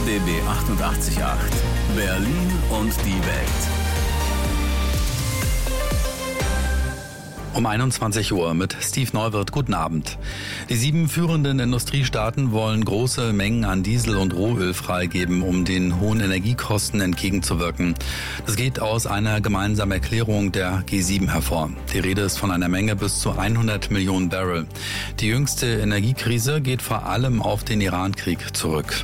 RBB 88.8 Berlin und die Welt. Um 21 Uhr mit Steve Neuwirth. Guten Abend. Die 7 führenden Industriestaaten wollen große Mengen an Diesel und Rohöl freigeben, um den hohen Energiekosten entgegenzuwirken. Das geht aus einer gemeinsamen Erklärung der G7 hervor. Die Rede ist von einer Menge bis zu 100 Millionen Barrel. Die jüngste Energiekrise geht vor allem auf den Iran-Krieg zurück.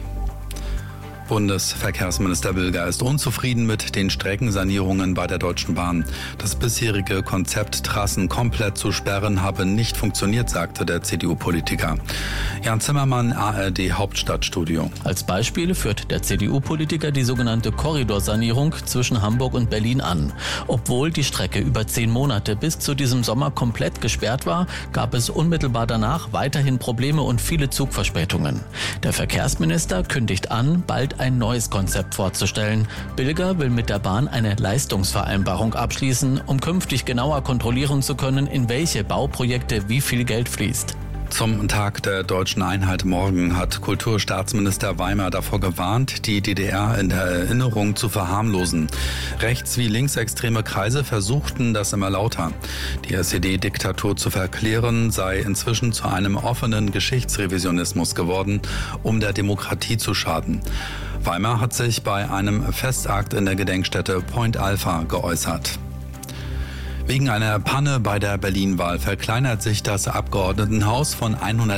Bundesverkehrsminister Wilger ist unzufrieden mit den Streckensanierungen bei der Deutschen Bahn. Das bisherige Konzept, Trassen komplett zu sperren, habe nicht funktioniert, sagte der CDU-Politiker. Jan Zimmermann, ARD Hauptstadtstudio. Als Beispiel führt der CDU-Politiker die sogenannte Korridorsanierung zwischen Hamburg und Berlin an. Obwohl die Strecke über 10 Monate bis zu diesem Sommer komplett gesperrt war, gab es unmittelbar danach weiterhin Probleme und viele Zugverspätungen. Der Verkehrsminister kündigt an, bald ein neues Konzept vorzustellen. Bilger will mit der Bahn eine Leistungsvereinbarung abschließen, um künftig genauer kontrollieren zu können, in welche Bauprojekte wie viel Geld fließt. Zum Tag der deutschen Einheit morgen hat Kulturstaatsminister Weimar davor gewarnt, die DDR in der Erinnerung zu verharmlosen. Rechts- wie linksextreme Kreise versuchten das immer lauter. Die SED-Diktatur zu verklären sei inzwischen zu einem offenen Geschichtsrevisionismus geworden, um der Demokratie zu schaden. Weimar hat sich bei einem Festakt in der Gedenkstätte Point Alpha geäußert. Wegen einer Panne bei der Berlin-Wahl verkleinert sich das Abgeordnetenhaus von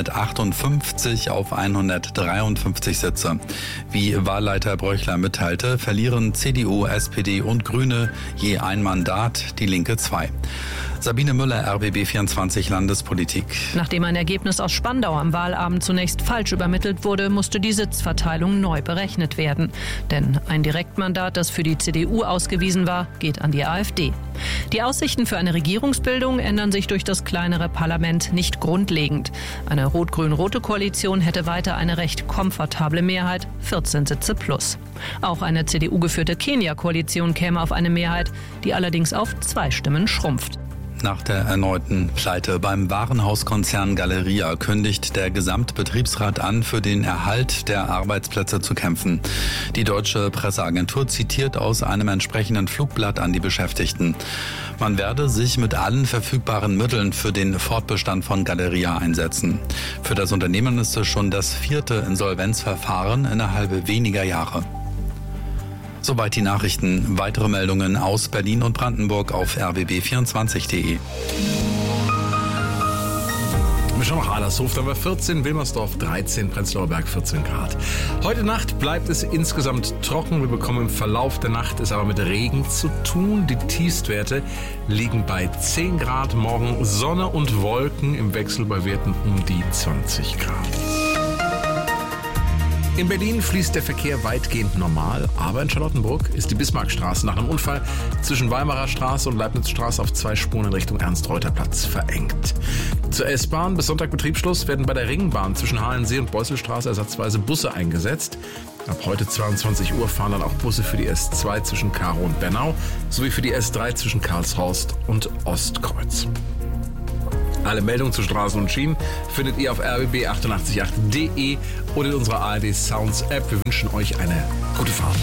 158 auf 153 Sitze. Wie Wahlleiter Bröchler mitteilte, verlieren CDU, SPD und Grüne je ein Mandat, die Linke 2. Sabine Müller, RBB 24 Landespolitik. Nachdem ein Ergebnis aus Spandau am Wahlabend zunächst falsch übermittelt wurde, musste die Sitzverteilung neu berechnet werden. Denn ein Direktmandat, das für die CDU ausgewiesen war, geht an die AfD. Die Aussichten für eine Regierungsbildung ändern sich durch das kleinere Parlament nicht grundlegend. Eine rot-grün-rote Koalition hätte weiter eine recht komfortable Mehrheit, 14 Sitze plus. Auch eine CDU-geführte Kenia-Koalition käme auf eine Mehrheit, die allerdings auf 2 Stimmen schrumpft. Nach der erneuten Pleite beim Warenhauskonzern Galeria kündigt der Gesamtbetriebsrat an, für den Erhalt der Arbeitsplätze zu kämpfen. Die deutsche Presseagentur zitiert aus einem entsprechenden Flugblatt an die Beschäftigten. Man werde sich mit allen verfügbaren Mitteln für den Fortbestand von Galeria einsetzen. Für das Unternehmen ist es schon das 4. Insolvenzverfahren innerhalb weniger Jahre. Soweit die Nachrichten. Weitere Meldungen aus Berlin und Brandenburg auf rbb24.de. Wir schauen nach Adlershof, da haben wir 14, Wilmersdorf 13, Prenzlauer Berg 14 Grad. Heute Nacht bleibt es insgesamt trocken. Wir bekommen im Verlauf der Nacht es aber mit Regen zu tun. Die Tiefstwerte liegen bei 10 Grad. Morgen Sonne und Wolken im Wechsel bei Werten um die 20 Grad. In Berlin fließt der Verkehr weitgehend normal, aber in Charlottenburg ist die Bismarckstraße nach einem Unfall zwischen Weimarer Straße und Leibnizstraße auf 2 Spuren in Richtung Ernst-Reuter-Platz verengt. Zur S-Bahn bis Sonntag Betriebsschluss werden bei der Ringbahn zwischen Halensee und Beuselstraße ersatzweise Busse eingesetzt. Ab heute 22 Uhr fahren dann auch Busse für die S2 zwischen Karow und Bernau sowie für die S3 zwischen Karlshorst und Ostkreuz. Alle Meldungen zu Straßen und Schienen findet ihr auf rbb888.de oder in unserer ARD Sounds App. Wir wünschen euch eine gute Fahrt.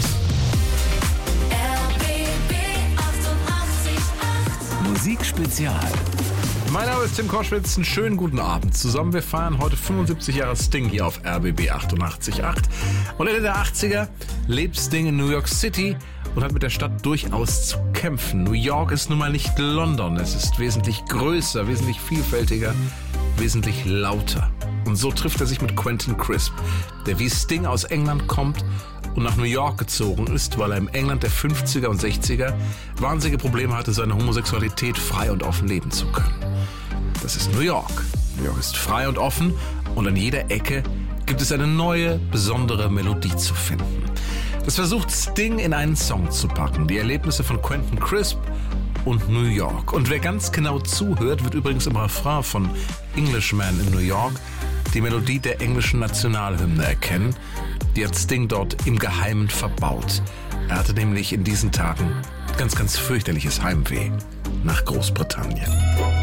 Musikspezial. Mein Name ist Tim Koschwitz, einen schönen guten Abend zusammen. Wir feiern heute 75 Jahre Sting hier auf RBB 88.8. Und Ende der 80er lebt Sting in New York City und hat mit der Stadt durchaus zu kämpfen. New York ist nun mal nicht London. Es ist wesentlich größer, wesentlich vielfältiger, wesentlich lauter. Und so trifft er sich mit Quentin Crisp, der wie Sting aus England kommt und nach New York gezogen ist, weil er im England der 50er und 60er wahnsinnige Probleme hatte, seine Homosexualität frei und offen leben zu können. Das ist New York. New York ist frei und offen und an jeder Ecke gibt es eine neue, besondere Melodie zu finden. Das versucht Sting in einen Song zu packen. Die Erlebnisse von Quentin Crisp und New York. Und wer ganz genau zuhört, wird übrigens im Refrain von Englishman in New York die Melodie der englischen Nationalhymne erkennen. Die hat Sting dort im Geheimen verbaut. Er hatte nämlich in diesen Tagen ganz, ganz fürchterliches Heimweh nach Großbritannien.